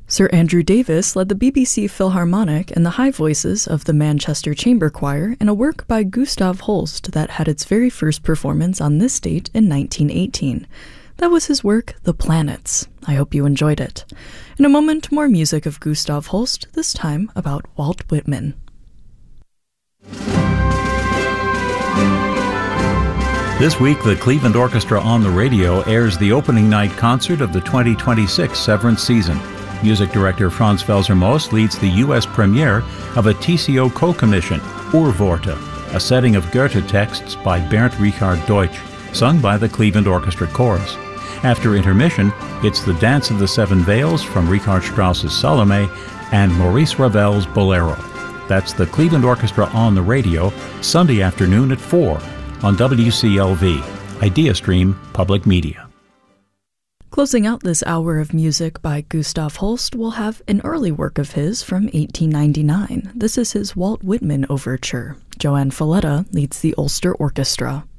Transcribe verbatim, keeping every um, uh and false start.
Sir Andrew Davis led the B B C Philharmonic and the high voices of the Manchester Chamber Choir in a work by Gustav Holst that had its very first performance on this date in nineteen eighteen. That was his work, The Planets. I hope you enjoyed it. In a moment, more music of Gustav Holst, this time about Walt Whitman. This week, the Cleveland Orchestra on the Radio airs the opening night concert of the twenty twenty-six Severance season. Music director Franz Felser-Moos leads the U S premiere of a T C O co-commission, Urworte, a setting of Goethe texts by Bernd Richard Deutsch, sung by the Cleveland Orchestra Chorus. After intermission, it's the Dance of the Seven Veils from Richard Strauss's Salome and Maurice Ravel's Bolero. That's the Cleveland Orchestra on the Radio, Sunday afternoon at four on W C L V, IdeaStream Public Media. Closing out this hour of music by Gustav Holst, we'll have an early work of his from eighteen ninety-nine. This is his Walt Whitman Overture. Joanne Falletta leads the Ulster Orchestra.